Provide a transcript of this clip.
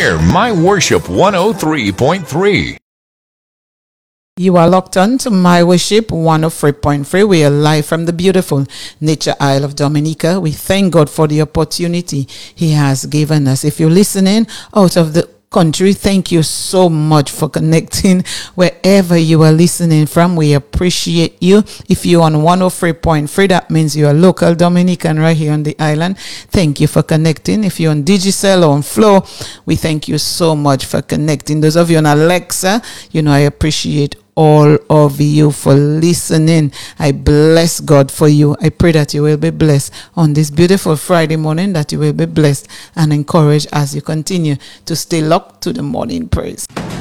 Hear My Worship 103.3. You are locked on to My Worship 103.3. We are live from the beautiful Nature Isle of Dominica. We thank God for the opportunity He has given us. If you're listening out of the country, thank you so much for connecting wherever you are listening from. We appreciate you. If you're on 103.3, that means you're a local Dominican right here on the island. Thank you for connecting. If you're on Digicel or on Flow, we thank you so much for connecting. Those of you on Alexa, I appreciate all of you for listening. I bless God for you. I pray that you will be blessed on this beautiful Friday morning, that you will be blessed and encouraged as you continue to stay locked to the morning praise.